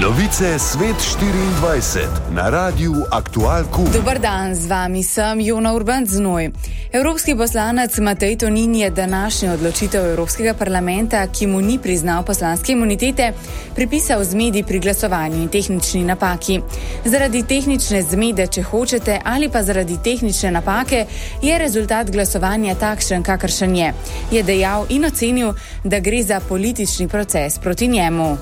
Novice Svet 24 na Radiu Aktual Q. Dobar dan, z vami sem Jona Urban-Znoj. Evropski poslanec Matej Tonin je današnjo odločitev Evropskega parlamenta, ki mu ni priznal poslanske imunitete, pripisal zmedi pri glasovanju in tehnični napaki. Zaradi tehnične zmede, če hočete, ali pa zaradi tehnične napake, je rezultat glasovanja takšen, kakršen je dejal in ocenil, da gre za politični proces proti njemu.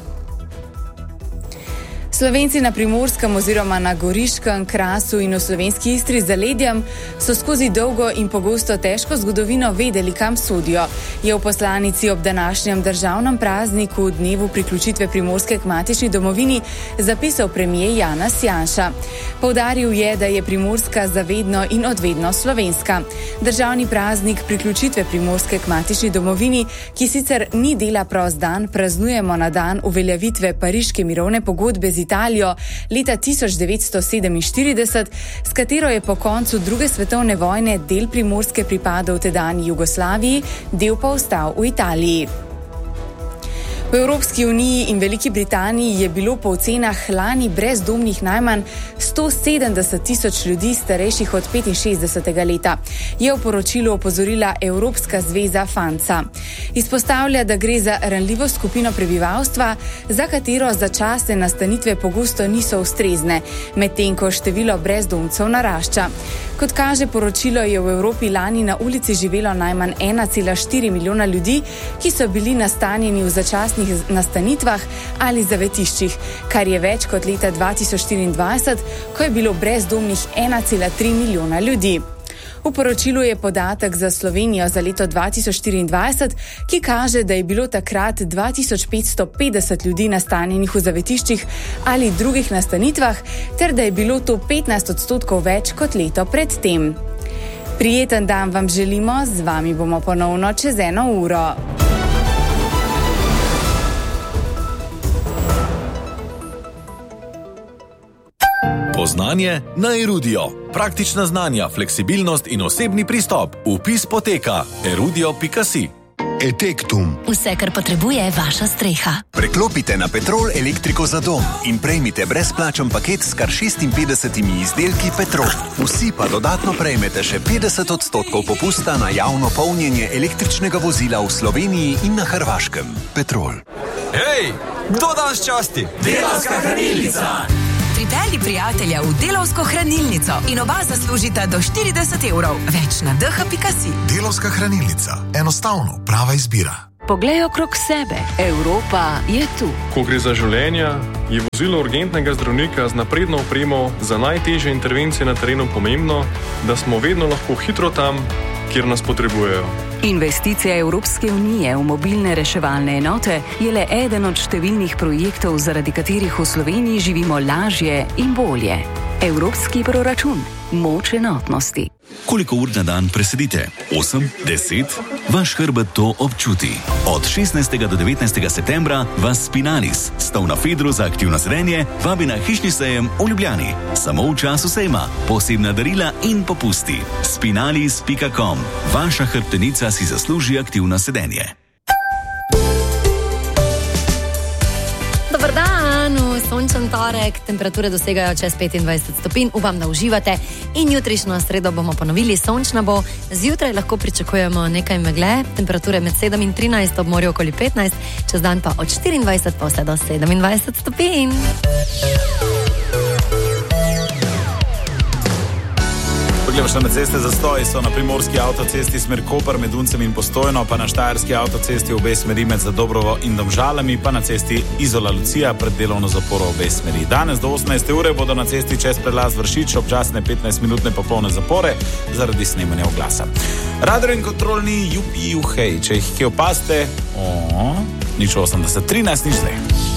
Slovenci na Primorskem oziroma na Goriškem, Krasu in v slovenski Istri z zaledjem so skozi dolgo in pogosto težko zgodovino vedeli, kam sodijo, je v poslanici ob današnjem državnem prazniku, dnevu priključitve Primorske k matični domovini, zapisal premier Janez Janša. Poudaril je, da je Primorska zavedno in odvedno slovenska. Državni praznik priključitve Primorske k matični domovini, ki sicer ni dela prost dan, praznujemo na dan uveljavitve Pariške mirovne pogodbe z Italijo leta 1947, s katero je po koncu druge svetovne vojne del Primorske pripadal tedanji Jugoslaviji, del pa ostal v Italiji. V Evropski uniji in Veliki Britaniji je bilo po ocenah lani brezdomnih najmanj 170 tisoč ljudi starejših od 65. leta, je v poročilu opozorila Evropska zveza FANCA. Izpostavlja, da gre za ranljivo skupino prebivalstva, za katero začasne nastanitve pogosto niso ustrezne, medtem ko število brezdomcev narašča. Kot kaže poročilo, je v Evropi lani na ulici živelo najmanj 1,4 milijona ljudi, ki so bili nastanjeni v začasnih nastanitvah ali zavetiščih, kar je več kot leta 2024, ko je bilo brezdomnih 1,3 milijona ljudi. V poročilu je podatek za Slovenijo za leto 2024, ki kaže, da je bilo takrat 2550 ljudi nastanjenih v zavetiščih ali drugih nastanitvah, ter da je bilo to 15% več kot leto pred tem. Prijeten dan vam želimo, z vami bomo ponovno čez 1 uro. Poznanje na Erudio. Praktična znanja, fleksibilnost in osebni pristop. Vpis poteka erudio.si. Etektum. Vse, kar potrebuje vaša streha. Preklopite na Petrol elektriko za dom in prejmite brezplačen paket s kar 56 izdelki Petrol. Vsi pa dodatno prejmete še 50% popusta na javno polnjenje električnega vozila v Sloveniji in na Hrvaškem. Petrol. Hej, kdo danes časti? Delavska hranilnica. Pripelji prijatelja v Delavsko hranilnico in oba zaslužita do 40 evrov. Več na dh.si. Delavska hranilnica. Enostavno, prava izbira. Poglej okrog sebe. Evropa je tu. Ko gre za življenja, je vozilo urgentnega zdravnika z napredno opremo za najtežje intervencije na terenu pomembno, da smo vedno lahko hitro tam, kjer nas potrebujejo. Investicija Evropske unije v mobilne reševalne enote je le eden od številnih projektov, zaradi katerih v Sloveniji živimo lažje in bolje. Evropski proračun. Moč enotnosti. Koliko ur na dan presedite? 8? 10? Vaš hrbet to občuti. Od 16. do 19. septembra vas Spinalis, stov na Fedru za aktivno sedenje, vabi na hišni sejem v Ljubljani. Samo v času sejma, posebna darila in popusti. Spinalis.com. Vaša hrbtenica si zasluži aktivno sedenje. Dobar dan, sončen torek, temperature dosegajo čez 25 stopinj, upam, da uživate in jutrišnjo sredo bomo ponovili, sončna bo, zjutraj lahko pričakujemo nekaj megle, temperature med 7 in 13, ob morju okoli 15, čez dan pa od 24 pa vse do 27 stopinj. Pogledaš na ceste zastoji so na primorski avtocesti smer Koper med Uncem in Postojno, pa na štajerski avtocesti obe smeri med Zadobrovo in Domžalami, pa na cesti Izola Lucija pred delovno zaporo obe smeri. Danes do 18. ure bodo na cesti čez prelaz Vršič občasne 15-minutne popolne zapore zaradi snemanja oglasa. Radar in kontrolni juhej, če jih kje opazite, nič 80, 13, nič zdaj.